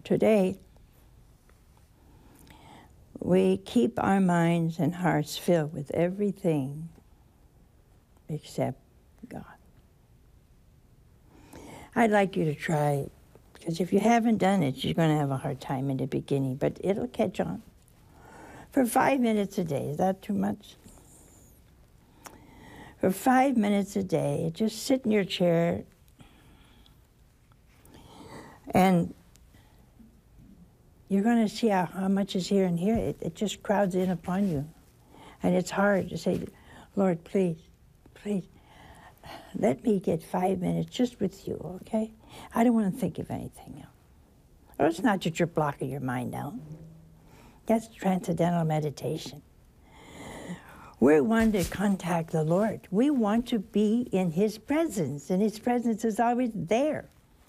Today, we keep our minds and hearts filled with everything except God. I'd like you to try it, because if you haven't done it, you're going to have a hard time in the beginning, but it'll catch on. For 5 minutes a day, is that too much? For 5 minutes a day, just sit in your chair and you're going to see how much is here and here. It just crowds in upon you. And it's hard to say, Lord, please, please, let me get 5 minutes just with you, okay? I don't want to think of anything else. Or it's not that you're blocking your mind out. That's transcendental meditation. We want to contact the Lord. We want to be in His presence, and His presence is always there.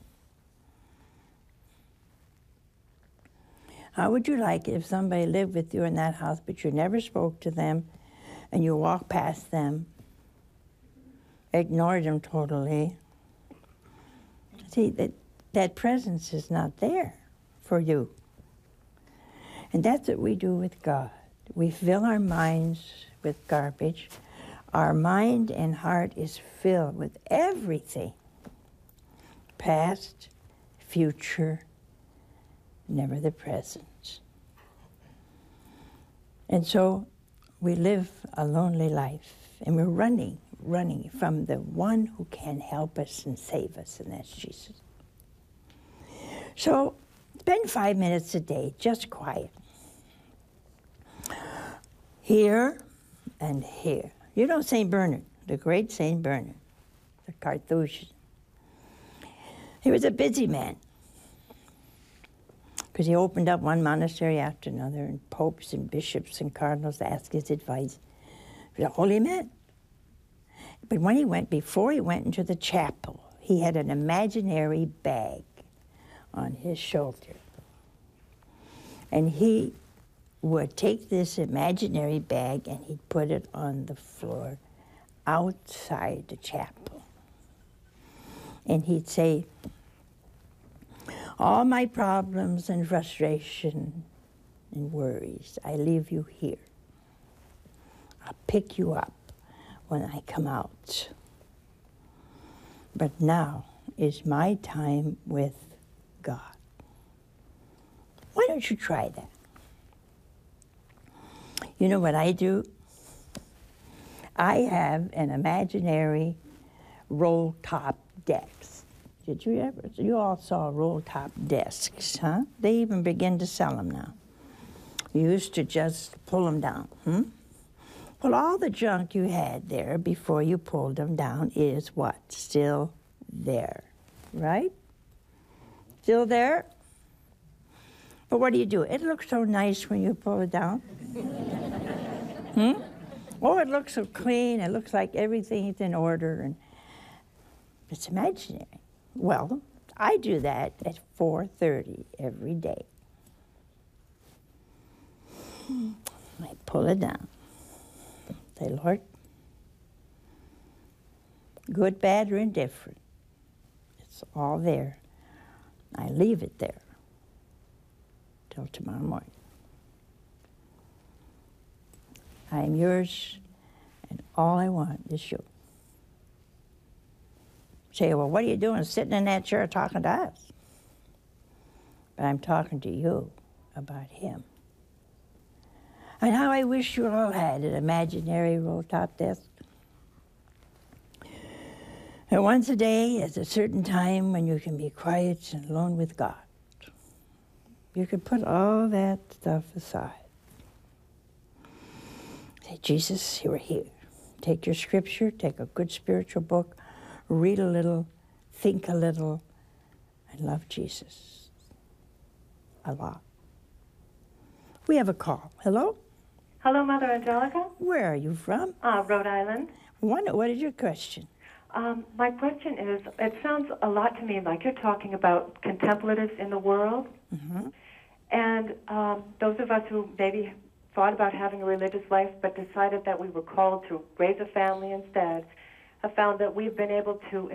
How would you like it if somebody lived with you in that house, but you never spoke to them, and you walked past them, ignored them totally? See, that presence is not there for you. And that's what we do with God. We fill our minds with garbage. Our mind and heart is filled with everything. Past, future, never the present. And so we live a lonely life, and we're running from the one who can help us and save us, and that's Jesus. So spend 5 minutes a day, just quiet. Here and here. You know St. Bernard, the great St. Bernard, the Carthusian. He was a busy man, because he opened up one monastery after another, and popes and bishops and cardinals asked his advice. He was a holy man. But before he went into the chapel, he had an imaginary bag on his shoulder. And he would take this imaginary bag and he'd put it on the floor outside the chapel. And he'd say, all my problems and frustration and worries, I leave you here. I'll pick you up when I come out. But now is my time with God. Why don't you try that? You know what I do? I have an imaginary roll-top desk. Did you ever? You all saw roll-top desks, huh? They even begin to sell them now. You used to just pull them down, Well, all the junk you had there before you pulled them down is what? Still there, right? Still there? But what do? It looks so nice when you pull it down. Oh, it looks so clean. It looks like everything is in order, and it's imaginary. Well, I do that at 4:30 every day. I pull it down. Say, Lord, good, bad, or indifferent, it's all there. I leave it there till tomorrow morning. I am yours, and all I want is you. Say, well, what are you doing sitting in that chair talking to us? But I'm talking to you about Him. And how I wish you all had an imaginary roll-top desk. And once a day is a certain time when you can be quiet and alone with God. You can put all that stuff aside. Say, Jesus, you are here. Take your scripture, take a good spiritual book, read a little, think a little, and love Jesus a lot. We have a call. Hello? Hello, Mother Angelica. Where are you from? Rhode Island. What is your question? My question is, it sounds a lot to me like you're talking about contemplatives in the world. Mm-hmm. And those of us who maybe thought about having a religious life but decided that we were called to raise a family instead, have found that we've been able to